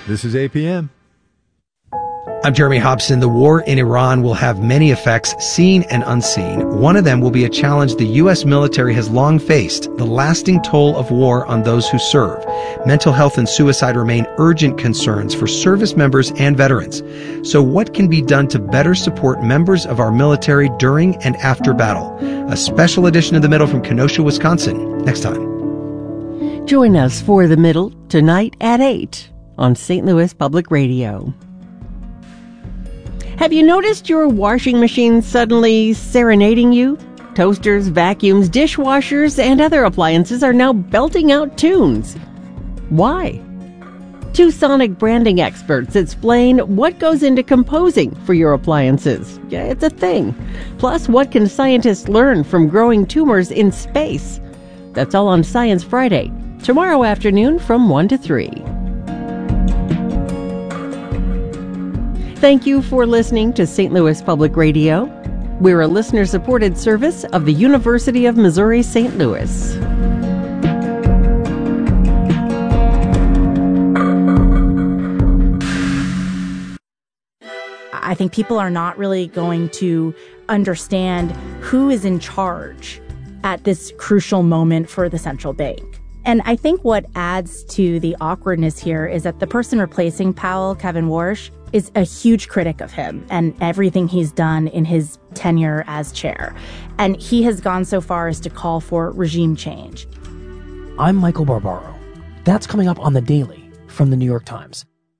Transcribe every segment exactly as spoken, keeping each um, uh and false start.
This is A P M. I'm Jeremy Hobson. The war in Iran will have many effects, seen and unseen. One of them will be a challenge the U S military has long faced, the lasting toll of war on those who serve. Mental health and suicide remain urgent concerns for service members and veterans. So what can be done to better support members of our military during and after battle? A special edition of The Middle from Kenosha, Wisconsin, next time. Join us for The Middle tonight at eight on Saint Louis Public Radio. Have you noticed your washing machine suddenly serenading you? Toasters, vacuums, dishwashers, and other appliances are now belting out tunes. Why? Two sonic branding experts explain what goes into composing for your appliances. Yeah, it's a thing. Plus, what can scientists learn from growing tumors in space? That's all on Science Friday, tomorrow afternoon from one to three. Thank you for listening to Saint Louis Public Radio. We're a listener-supported service of the University of Missouri-Saint Louis. I think people are not really going to understand who is in charge at this crucial moment for the central bank. And I think what adds to the awkwardness here is that the person replacing Powell, Kevin Warsh, is a huge critic of him and everything he's done in his tenure as chair. And he has gone so far as to call for regime change. I'm Michael Barbaro. That's coming up on The Daily from the New York Times.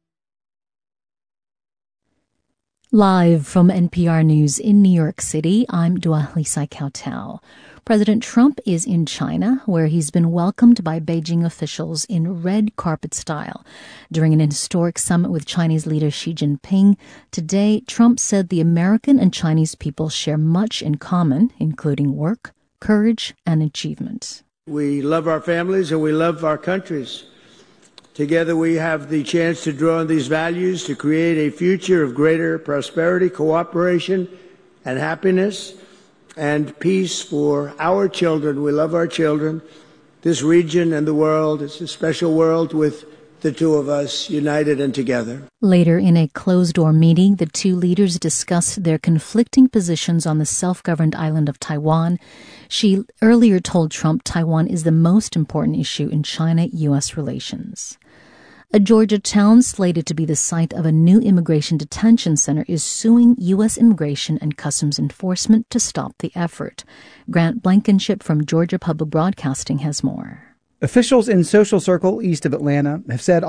Live from N P R News in New York City, I'm Dua Lisa Kautel. President Trump is in China, where he's been welcomed by Beijing officials in red carpet style. During an historic summit with Chinese leader Xi Jinping, today Trump said the American and Chinese people share much in common, including work, courage, and achievement. We love our families and we love our countries. Together we have the chance to draw on these values to create a future of greater prosperity, cooperation, and happiness, and peace for our children. We love our children, this region and the world. It's a special world with the two of us united and together. Later in a closed-door meeting, the two leaders discussed their conflicting positions on the self-governed island of Taiwan. She earlier told Trump Taiwan is the most important issue in China-U S relations. A Georgia town slated to be the site of a new immigration detention center is suing U S Immigration and Customs Enforcement to stop the effort. Grant Blankenship from Georgia Public Broadcasting has more. Officials in Social Circle, east of Atlanta, have said